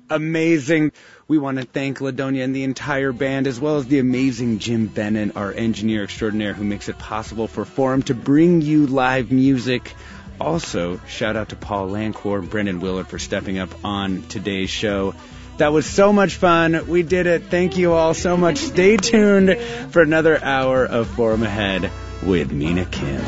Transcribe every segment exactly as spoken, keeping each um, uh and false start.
amazing. We want to thank LaDonia and the entire band, as well as the amazing Jim Bennett, our engineer extraordinaire, who makes it possible for Forum to bring you live music. Also, shout out to Paul Lancourt and Brendan Willard for stepping up on today's show. That was so much fun. We did it. Thank you all so much. Stay tuned for another hour of Forum Ahead with Mina Kim.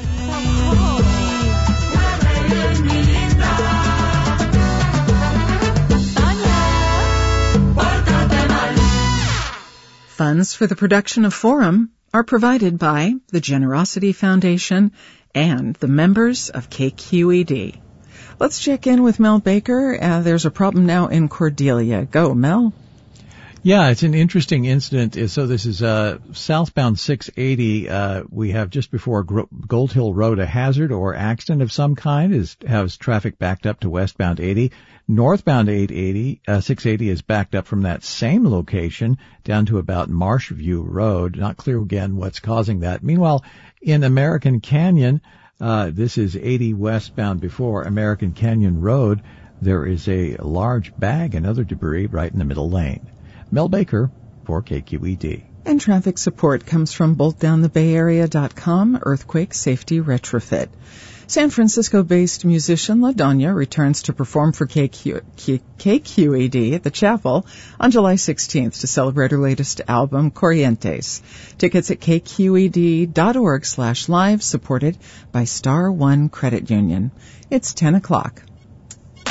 Funds for the production of Forum are provided by the Generosity Foundation and the members of K Q E D. Let's check in with Mel Baker. Uh, there's a problem now in Cordelia. Go, Mel. Yeah, it's an interesting incident. So this is uh, southbound six eighty. Uh, we have just before Gold Hill Road a hazard or accident of some kind. Is has traffic backed up to westbound eighty. Northbound eight eighty, uh, six eighty is backed up from that same location down to about Marshview Road. Not clear again what's causing that. Meanwhile, in American Canyon, uh, this is eighty westbound before American Canyon Road. There is a large bag and other debris right in the middle lane. Mel Baker for K Q E D. And traffic support comes from bolt down the bay area dot com, Earthquake Safety Retrofit. San Francisco-based musician LaDonia returns to perform for K Q, K Q E D at the Chapel on July sixteenth to celebrate her latest album, Corrientes. Tickets at k q e d dot org slash live, supported by Star One Credit Union. It's ten o'clock.